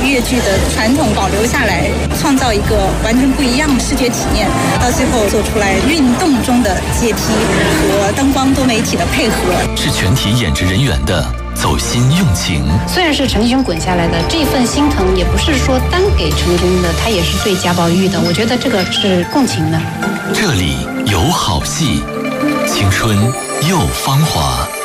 越剧的传统保留下来，创造一个完全不一样的视觉体验，到最后做出来运动中的阶梯和灯光多媒体的配合， 是全体演职人员的走心用情。 虽然是陈立军滚下来的，这份心疼也不是说单给陈立军的，他也是对贾宝玉的，我觉得这个是共情的。 这里有好戏，青春又芳华。